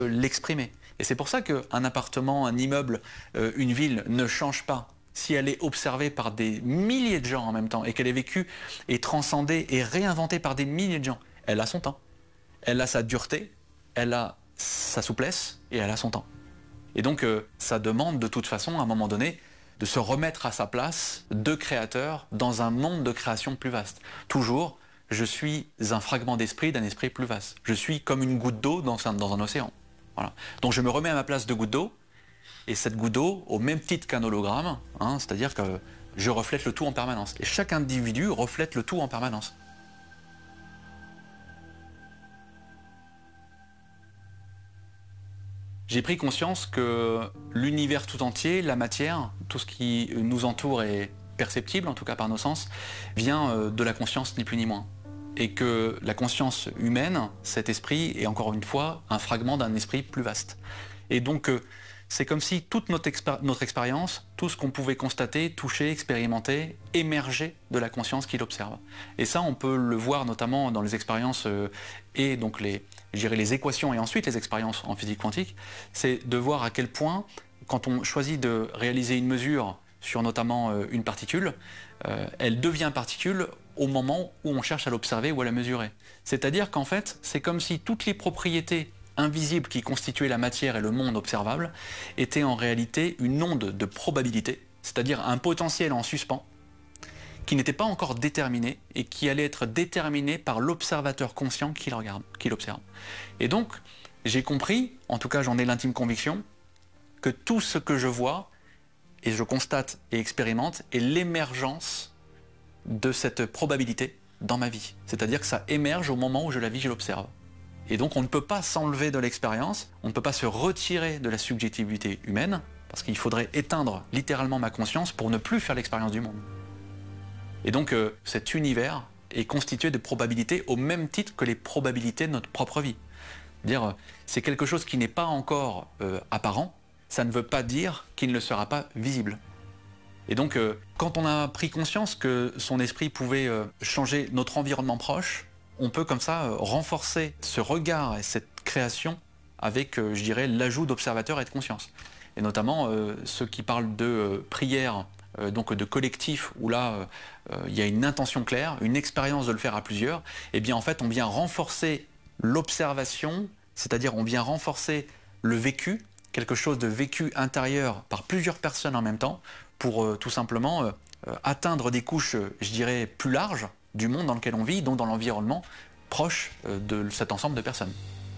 l'exprimer. Et c'est pour ça qu'un appartement, un immeuble, une ville ne change pas si elle est observée par des milliers de gens en même temps et qu'elle est vécue et transcendée et réinventée par des milliers de gens. Elle a son temps. Elle a sa dureté, elle a sa souplesse et elle a son temps. Et donc ça demande de toute façon à un moment donné de se remettre à sa place de créateur dans un monde de création plus vaste. Toujours, je suis un fragment d'esprit d'un esprit plus vaste. Je suis comme une goutte d'eau dans un océan. Voilà. Donc je me remets à ma place de goutte d'eau, et cette goutte d'eau, au même titre qu'un hologramme, c'est-à-dire que je reflète le tout en permanence. Et chaque individu reflète le tout en permanence. J'ai pris conscience que l'univers tout entier, la matière, tout ce qui nous entoure est perceptible, en tout cas par nos sens, vient de la conscience ni plus ni moins. Et que la conscience humaine, cet esprit, est encore une fois un fragment d'un esprit plus vaste. Et donc c'est comme si toute notre expérience, tout ce qu'on pouvait constater, toucher, expérimenter, émergeait de la conscience qui l'observe. Et ça, on peut le voir notamment dans les expériences et donc les équations et ensuite les expériences en physique quantique, c'est de voir à quel point, quand on choisit de réaliser une mesure sur notamment une particule, elle devient particule au moment où on cherche à l'observer ou à la mesurer. C'est-à-dire qu'en fait, c'est comme si toutes les propriétés invisibles qui constituaient la matière et le monde observable étaient en réalité une onde de probabilité, c'est-à-dire un potentiel en suspens, qui n'était pas encore déterminé et qui allait être déterminé par l'observateur conscient qui le regarde, qui l'observe. Et donc, j'ai compris, en tout cas j'en ai l'intime conviction, que tout ce que je vois, et je constate et expérimente, est l'émergence de cette probabilité dans ma vie. C'est-à-dire que ça émerge au moment où je la vis, je l'observe. Et donc on ne peut pas s'enlever de l'expérience, on ne peut pas se retirer de la subjectivité humaine, parce qu'il faudrait éteindre littéralement ma conscience pour ne plus faire l'expérience du monde. Et donc cet univers est constitué de probabilités au même titre que les probabilités de notre propre vie. C'est-à-dire, c'est quelque chose qui n'est pas encore apparent, ça ne veut pas dire qu'il ne sera pas visible. Et donc quand on a pris conscience que son esprit pouvait changer notre environnement proche, on peut comme ça renforcer ce regard et cette création avec, je dirais, l'ajout d'observateurs et de conscience. Et notamment ceux qui parlent de prière, donc de collectif, où là, il y a une intention claire, une expérience de le faire à plusieurs, et bien en fait, on vient renforcer l'observation, c'est-à-dire on vient renforcer le vécu, quelque chose de vécu intérieur par plusieurs personnes en même temps, pour tout simplement atteindre des couches, je dirais, plus larges, du monde dans lequel on vit, donc dans l'environnement proche de cet ensemble de personnes.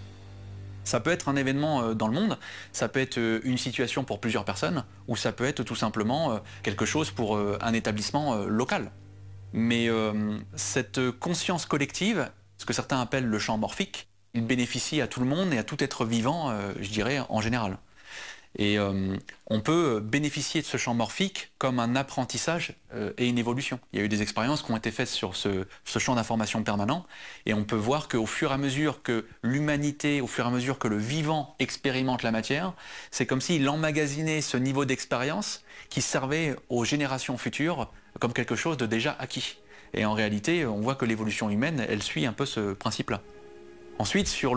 Ça peut être un événement dans le monde, ça peut être une situation pour plusieurs personnes, ou ça peut être tout simplement quelque chose pour un établissement local. Mais cette conscience collective, ce que certains appellent le champ morphique, il bénéficie à tout le monde et à tout être vivant, je dirais, en général. Et on peut bénéficier de ce champ morphique comme un apprentissage et une évolution. Il y a eu des expériences qui ont été faites sur ce champ d'information permanent, et on peut voir qu'au fur et à mesure que l'humanité, au fur et à mesure que le vivant expérimente la matière, c'est comme s'il emmagasinait ce niveau d'expérience qui servait aux générations futures comme quelque chose de déjà acquis. Et en réalité, on voit que l'évolution humaine, elle suit un peu ce principe-là. Ensuite, sur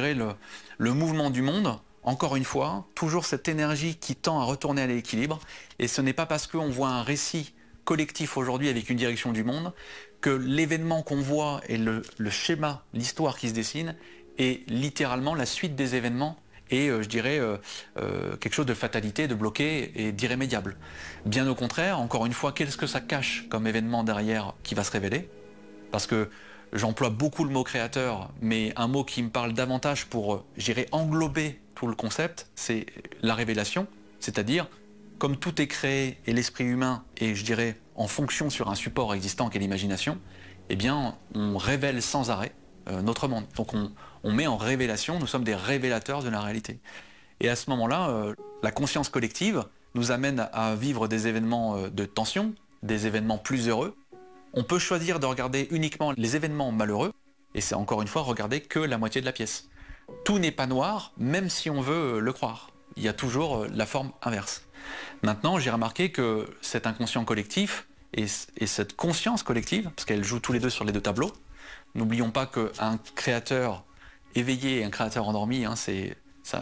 le mouvement du monde, encore une fois, toujours cette énergie qui tend à retourner à l'équilibre, et ce n'est pas parce qu'on voit un récit collectif aujourd'hui avec une direction du monde que l'événement qu'on voit et le schéma, l'histoire qui se dessine est littéralement la suite des événements et je dirais quelque chose de fatalité, de bloqué et d'irrémédiable. Bien au contraire, encore une fois, qu'est-ce que ça cache comme événement derrière qui va se révéler? Parce que j'emploie beaucoup le mot créateur, mais un mot qui me parle davantage pour, je dirais, englober tout le concept, c'est la révélation, c'est-à-dire, comme tout est créé et l'esprit humain est, je dirais, en fonction sur un support existant qu'est l'imagination, eh bien, on révèle sans arrêt notre monde. Donc on met en révélation, nous sommes des révélateurs de la réalité. Et à ce moment-là, la conscience collective nous amène à vivre des événements de tension, des événements plus heureux. On peut choisir de regarder uniquement les événements malheureux, et c'est encore une fois regarder que la moitié de la pièce. Tout n'est pas noir, même si on veut le croire. Il y a toujours la forme inverse. Maintenant, j'ai remarqué que cet inconscient collectif et cette conscience collective, parce qu'elles jouent tous les deux sur les deux tableaux, n'oublions pas qu'un créateur éveillé et un créateur endormi, c'est